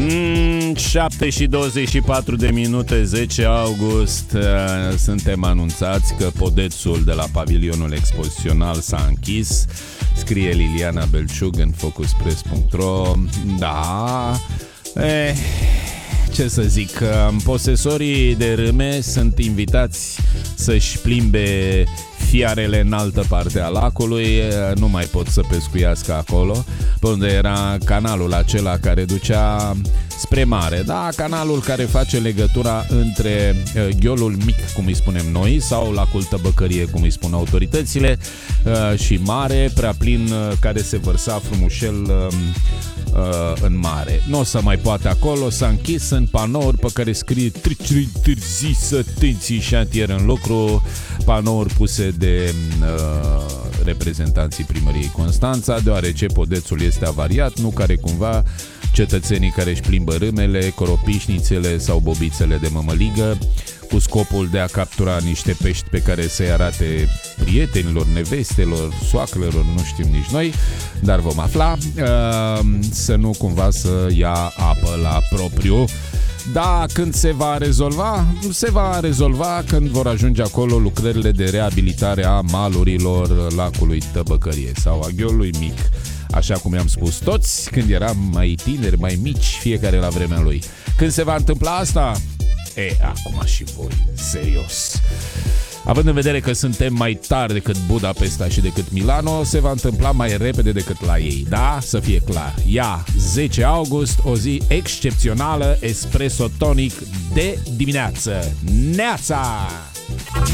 7 și 24 de minute, 10 august. Suntem anunțați că podețul de la pavilionul expozițional s-a închis. Scrie Liliana Belciug în focuspress.ro. Da, ce să zic, posesorii de râme sunt invitați să-și plimbe fiarele în altă parte a lacului. Nu mai pot să pescuiască acolo, pe unde era canalul acela care ducea spre mare. Da, canalul care face legătura între Ghiolul Mic, cum îi spunem noi, sau lacul Tăbăcărie, cum îi spun autoritățile, și mare, prea plin, care se vărsa frumușel în mare. Nu o să mai poate acolo, s-a închis în panouri pe care scrie trecere interzisă, atenție, șantier în lucru, panouri puse de reprezentanții primăriei Constanța, deoarece podețul este avariat, nu care cumva cetățenii care își plimbă râmele, coropișnițele sau bobițele de mămăligă cu scopul de a captura niște pești pe care să-i arate prietenilor, nevestelor, soacrelor, nu știm nici noi, dar vom afla, să nu cumva să ia apă la propriu. Da, când se va rezolva? Se va rezolva când vor ajunge acolo lucrările de reabilitare a malurilor lacului Tăbăcărie sau a Ghiolului Mic, așa cum i-am spus toți când eram mai tineri, mai mici, fiecare la vremea lui. Când se va întâmpla asta? Acum și voi, serios. Având în vedere că suntem mai tari decât Budapesta și decât Milano, se va întâmpla mai repede decât la ei, da? Să fie clar. 10 august, o zi excepțională, espresso tonic de dimineață. Neața!